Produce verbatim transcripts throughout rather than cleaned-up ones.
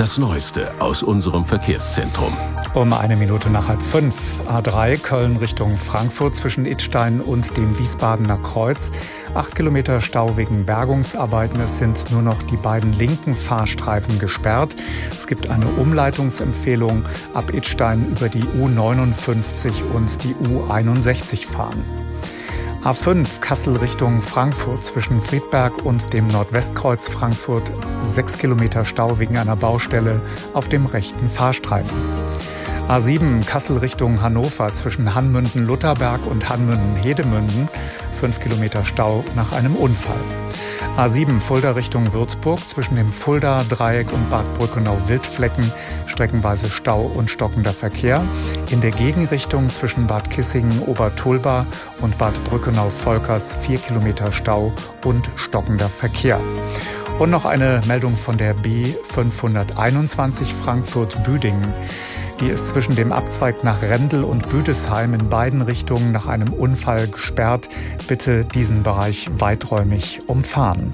Das Neueste aus unserem Verkehrszentrum. Um eine Minute nach halb fünf. A drei Köln Richtung Frankfurt zwischen Idstein und dem Wiesbadener Kreuz. Acht Kilometer Stau wegen Bergungsarbeiten. Es sind nur noch die beiden linken Fahrstreifen gesperrt. Es gibt eine Umleitungsempfehlung, ab Idstein über die U neunundfünfzig und die U einundsechzig fahren. A fünf Kassel Richtung Frankfurt zwischen Friedberg und dem Nordwestkreuz Frankfurt. Sechs Kilometer Stau wegen einer Baustelle auf dem rechten Fahrstreifen. A sieben Kassel Richtung Hannover zwischen Hanmünden-Lutherberg und Hanmünden-Hedemünden. Fünf Kilometer Stau nach einem Unfall. A sieben Fulda Richtung Würzburg zwischen dem Fulda-Dreieck und Bad Brückenau-Wildflecken. Streckenweise Stau und stockender Verkehr. In der Gegenrichtung zwischen Bad Kissingen-Obertulba und Bad Brückenau-Volkers vier Kilometer Stau und stockender Verkehr. Und noch eine Meldung von der B fünfhunderteinundzwanzig Frankfurt-Büdingen. Die ist zwischen dem Abzweig nach Rendel und Büdesheim in beiden Richtungen nach einem Unfall gesperrt. Bitte diesen Bereich weiträumig umfahren.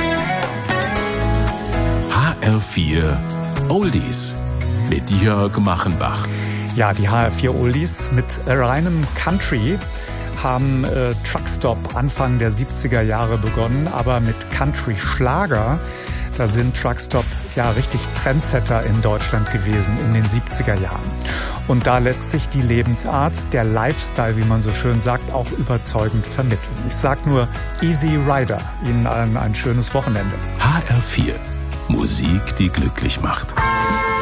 H R vier Oldies mit Jörg Machenbach. Ja, die H R vier Oldies mit reinem Country haben äh, Truckstop Anfang der siebziger Jahre begonnen, aber mit Country-Schlager. Da sind Truckstop ja richtig Trendsetter in Deutschland gewesen in den siebziger Jahren. Und da lässt sich die Lebensart, der Lifestyle, wie man so schön sagt, auch überzeugend vermitteln. Ich sag nur Easy Rider. Ihnen allen ein schönes Wochenende. H R vier. Musik, die glücklich macht.